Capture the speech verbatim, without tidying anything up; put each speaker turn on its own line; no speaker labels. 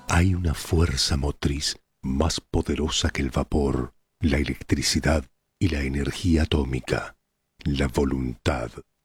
Hay una fuerza motriz más poderosa que el vapor, la electricidad y la energía atómica, la voluntad.